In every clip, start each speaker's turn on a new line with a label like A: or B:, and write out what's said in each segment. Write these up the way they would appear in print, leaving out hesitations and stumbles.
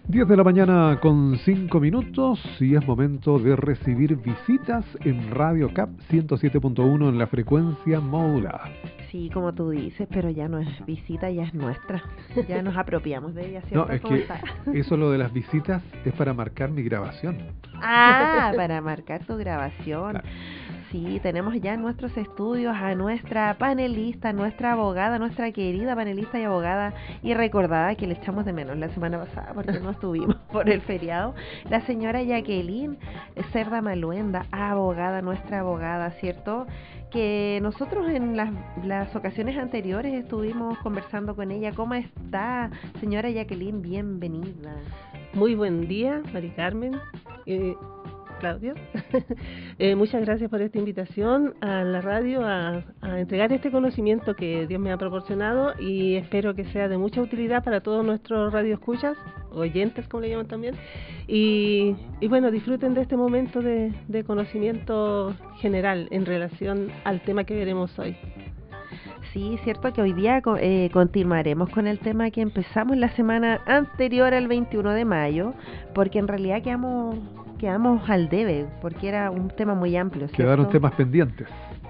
A: 10 de la mañana con 5 minutos y es momento de recibir visitas en Radio CAP 107.1 en la frecuencia modulada.
B: Sí, como tú dices, pero ya no es visita, ya es nuestra. Ya nos apropiamos de ella, ¿cierto?
A: No, es que eso lo de las visitas es para marcar mi grabación.
B: Ah, para marcar tu grabación.
A: Claro.
B: Sí, tenemos ya en nuestros estudios a nuestra panelista, nuestra abogada, nuestra querida panelista y abogada y recordada que le echamos de menos la semana pasada porque no estuvimos por el feriado, la señora Jacqueline Cerda Maluenda, abogada, nuestra abogada, ¿cierto? Que nosotros en las ocasiones anteriores estuvimos conversando con ella. ¿Cómo está, señora Jacqueline? Bienvenida.
C: Muy buen día, Mari Carmen. Claudio, muchas gracias por esta invitación a la radio a entregar este conocimiento que Dios me ha proporcionado y espero que sea de mucha utilidad para todos nuestros radioescuchas, oyentes como le llaman también, y bueno, disfruten de este momento de conocimiento general en relación al tema que veremos hoy.
B: Sí, cierto que hoy día continuaremos con el tema que empezamos la semana anterior al 21 de mayo, porque en realidad quedamos al debe, porque era un tema muy amplio, ¿cierto?
A: Quedaron temas pendientes.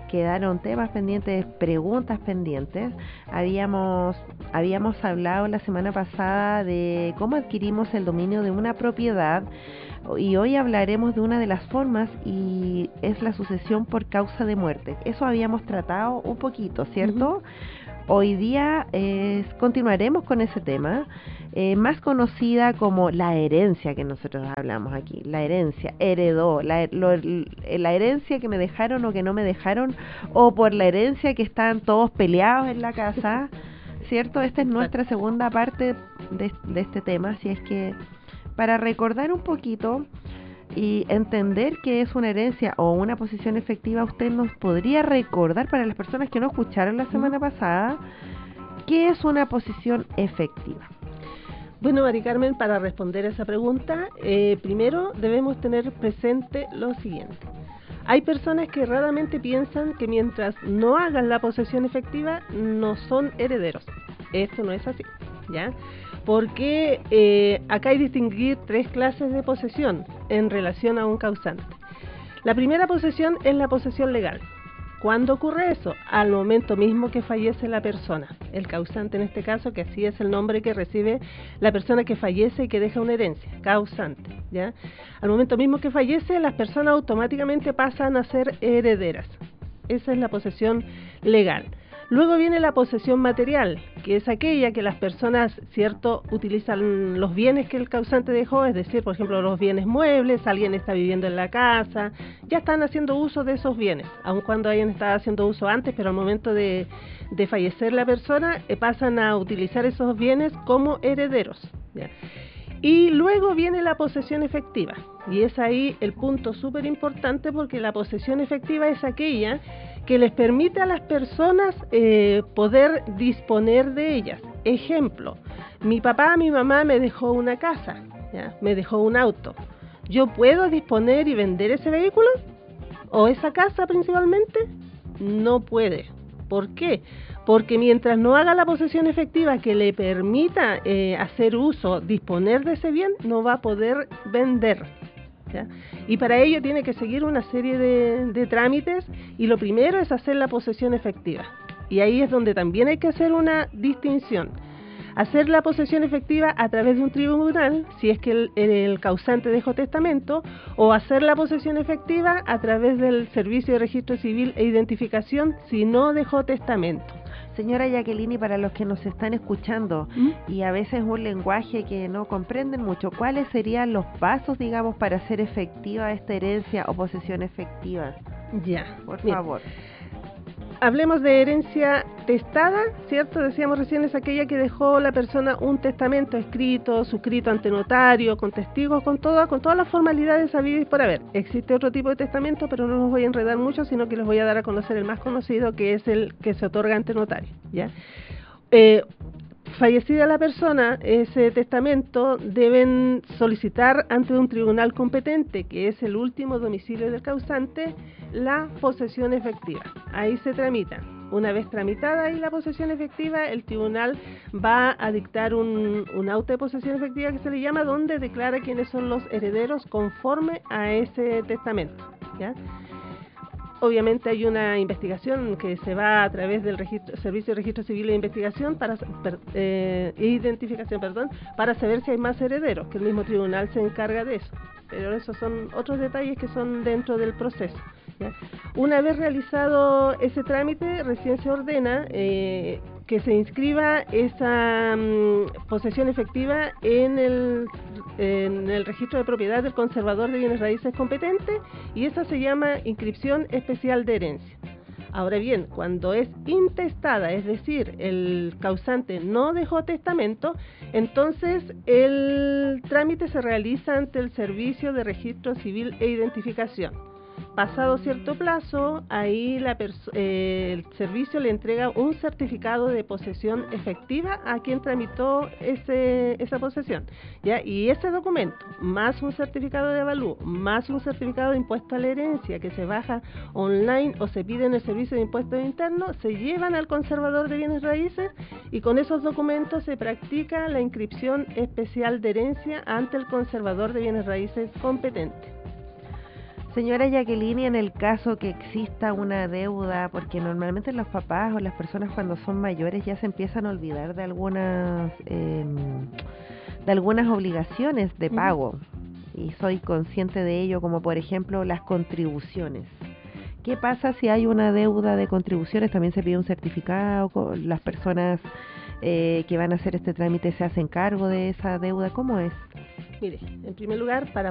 B: Preguntas pendientes. Habíamos hablado la semana pasada de cómo adquirimos el dominio de una propiedad y hoy hablaremos de una de las formas y es la sucesión por causa de muerte. Eso habíamos tratado un poquito, ¿cierto? Hoy día continuaremos con ese tema, más conocida como la herencia que nosotros hablamos aquí. La herencia, heredó, la herencia que me dejaron o que no me dejaron, o por la herencia que están todos peleados en la casa, ¿cierto? Esta es nuestra segunda parte de este tema, así es que para recordar un poquito y entender qué es una herencia o una posesión efectiva, usted nos podría recordar, para las personas que no escucharon la semana pasada, ¿qué es una posesión efectiva?
C: Bueno, Mari Carmen, para responder a esa pregunta, primero debemos tener presente lo siguiente. Hay personas que raramente piensan que mientras no hagan la posesión efectiva, no son herederos. Esto no es así, ¿ya? Porque acá hay que distinguir tres clases de posesión en relación a un causante. La primera posesión es la posesión legal. ¿Cuándo ocurre eso? Al momento mismo que fallece la persona, el causante en este caso, que así es el nombre que recibe la persona que fallece y que deja una herencia, causante, ¿ya? Al momento mismo que fallece, las personas automáticamente pasan a ser herederas. Esa es la posesión legal. Luego viene la posesión material, que es aquella que las personas, ¿cierto?, utilizan los bienes que el causante dejó, es decir, por ejemplo, los bienes muebles, alguien está viviendo en la casa, ya están haciendo uso de esos bienes, aun cuando hayan estado haciendo uso antes, pero al momento de fallecer la persona, pasan a utilizar esos bienes como herederos, ¿ya? Y luego viene la posesión efectiva, y es ahí el punto súper importante, porque la posesión efectiva es aquella que les permite a las personas poder disponer de ellas. Ejemplo, mi papá, mi mamá me dejó una casa, ¿ya? Me dejó un auto. ¿Yo puedo disponer y vender ese vehículo? ¿O esa casa principalmente? No puede. ¿Por qué? Porque mientras no haga la posesión efectiva que le permita hacer uso, disponer de ese bien, no va a poder vender, ¿ya? Y para ello tiene que seguir una serie de trámites, y lo primero es hacer la posesión efectiva. Y ahí es donde también hay que hacer una distinción. Hacer la posesión efectiva a través de un tribunal, si es que el causante dejó testamento, o hacer la posesión efectiva a través del Servicio de Registro Civil e Identificación si no dejó testamento.
B: Señora Jacqueline, y para los que nos están escuchando y a veces un lenguaje que no comprenden mucho, ¿cuáles serían los pasos, digamos, para hacer efectiva esta herencia o posesión efectiva?
C: Ya,
B: por favor.
C: Hablemos de herencia testada, ¿cierto? Decíamos recién, es aquella que dejó la persona un testamento escrito, suscrito ante notario, con testigos, con todas las formalidades habidas y por haber. Existe otro tipo de testamento, pero no los voy a enredar mucho, sino que les voy a dar a conocer el más conocido, que es el que se otorga ante notario, ¿ya? Fallecida la persona, ese testamento deben solicitar ante un tribunal competente, que es el último domicilio del causante, la posesión efectiva. Ahí se tramita, Una vez tramitada ahí la posesión efectiva, el tribunal va a dictar un auto de posesión efectiva que se le llama, donde declara quiénes son los herederos conforme a ese testamento, ¿ya? Obviamente hay una investigación que se va a través del Servicio de Registro Civil e Investigación Identificación, para saber si hay más herederos, que el mismo tribunal se encarga de eso. Pero esos son otros detalles que son dentro del proceso, ¿ya? Una vez realizado ese trámite, recién se ordena que se inscriba esa posesión efectiva en el registro de propiedad del conservador de bienes raíces competente, y esa se llama inscripción especial de herencia. Ahora bien, cuando es intestada, es decir, el causante no dejó testamento, entonces el trámite se realiza ante el Servicio de Registro Civil e Identificación. Pasado cierto plazo, ahí el servicio le entrega un certificado de posesión efectiva a quien tramitó esa posesión, ¿ya? Y ese documento, más un certificado de avalúo, más un certificado de impuesto a la herencia que se baja online o se pide en el Servicio de Impuestos Internos, se llevan al conservador de bienes raíces, y con esos documentos se practica la inscripción especial de herencia ante el conservador de bienes raíces competente.
B: Señora Jacqueline, en el caso que exista una deuda, porque normalmente los papás o las personas cuando son mayores ya se empiezan a olvidar de algunas obligaciones de pago, y soy consciente de ello, como por ejemplo las contribuciones. ¿Qué pasa si hay una deuda de contribuciones? También se pide un certificado, las personas que van a hacer este trámite se hacen cargo de esa deuda, ¿cómo es?
C: Mire, en primer lugar, para